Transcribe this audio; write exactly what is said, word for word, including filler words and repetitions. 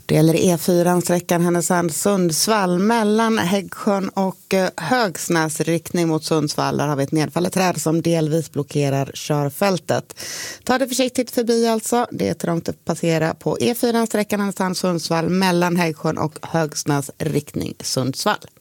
Det gäller E fyra, sträckan Härnösand-Sundsvall mellan Häggsjön och Högsnäs riktning mot Sundsvall. Där har vi ett nedfallet träd som delvis blockerar körfältet. Ta det försiktigt förbi alltså. Det är trångt att passera på E fyra, sträckan Härnösand-Sundsvall mellan Häggsjön och Högsnäs riktning Sundsvall.